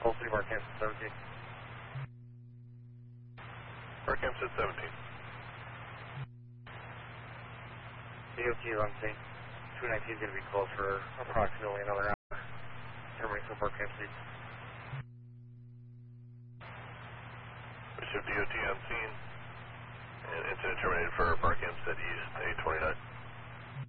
Hopefully Barcamps at 17. Barcamps at 17. DOT is on scene. 219 is going to be closed for approximately another hour. Terminating for Barcamps lead. Bishop DOT on scene. And incident terminated for Barcamps at East 829.